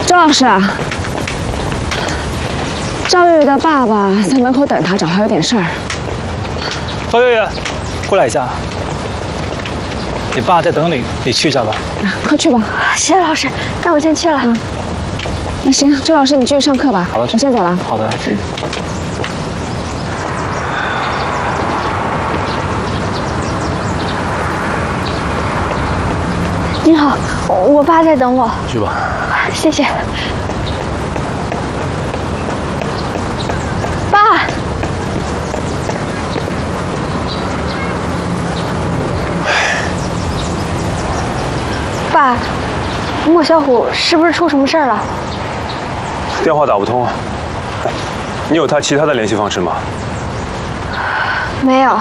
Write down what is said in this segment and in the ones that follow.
周老师啊，赵月月的爸爸在门口等他，找他有点事儿。 赵月月，过来一下。你爸在等你，你去一下吧。 快去吧。 谢谢老师，那我先去了。 那行，周老师你继续上课吧。 好的， 我先走了。 好的。 你好，我爸在等我。 去吧。 谢谢。爸。爸，莫小虎是不是出什么事儿了？ 电话打不通啊。你有他其他的联系方式吗？ 没有。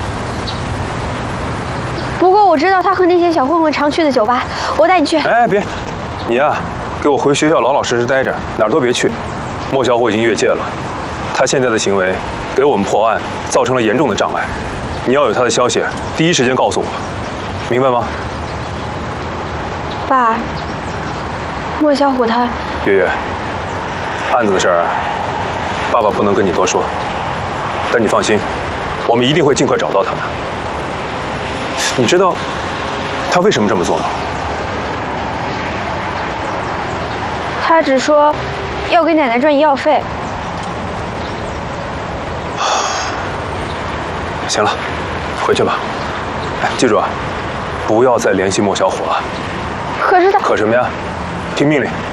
不过我知道他和那些小混混常去的酒吧，我带你去。 哎，别，你呀，给我回学校老老实实待着，哪儿都别去。莫小虎已经越界了，他现在的行为给我们破案造成了严重的障碍。你要有他的消息，第一时间告诉我，明白吗？ 爸，莫小虎他…… 月月，案子的事儿，爸爸不能跟你多说，但你放心，我们一定会尽快找到他的。你知道他为什么这么做吗？ 他只说要给奶奶赚医药费。 行了，回去吧。哎，记住啊，不要再联系莫小虎了。 可是他…… 可什么呀？听命令。